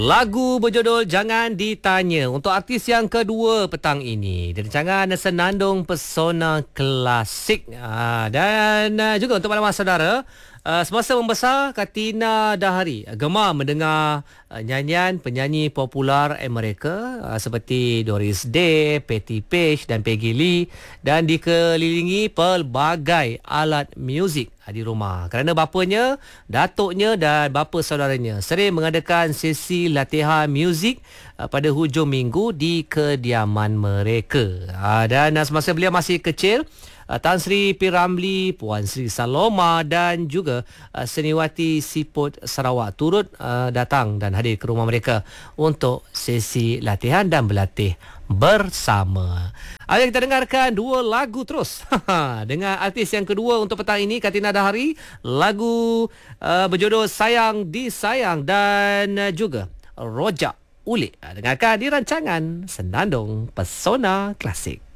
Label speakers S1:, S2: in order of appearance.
S1: Lagu berjudul Jangan Ditanya untuk artis yang kedua petang ini. Di rancangan Senandung Pesona Klasik. Dan juga untuk maklumat saudara, semasa membesar, Katina Dahari gemar mendengar nyanyian penyanyi popular Amerika seperti Doris Day, Patti Page dan Peggy Lee, dan dikelilingi pelbagai alat muzik di rumah kerana bapanya, datuknya dan bapa saudaranya sering mengadakan sesi latihan muzik pada hujung minggu di kediaman mereka. Dan semasa beliau masih kecil, Tan Sri P. Ramlee, Puan Sri Saloma dan juga Seniwati Siput Sarawak turut datang dan hadir ke rumah mereka untuk sesi latihan dan berlatih bersama. Ayo kita dengarkan dua lagu terus dengan artis yang kedua untuk petang ini, Katina Dahari. Lagu berjudul Sayang Disayang dan juga Rojak Ulik. Dengarkan di rancangan Senandung Pesona Klasik.